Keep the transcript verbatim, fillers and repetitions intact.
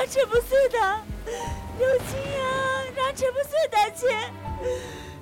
让陈不素的，刘青阳，让陈不素的钱。